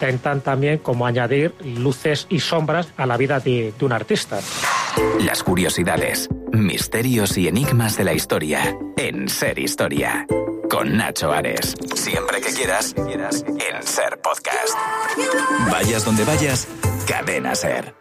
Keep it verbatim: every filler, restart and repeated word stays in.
intentan también como añadir luces y sombras a la vida de, de un artista. Las curiosidades, misterios y enigmas de la historia en Ser Historia. Con Nacho Ares. Siempre que quieras, en Ser Podcast. Vayas donde vayas, Cadena Ser.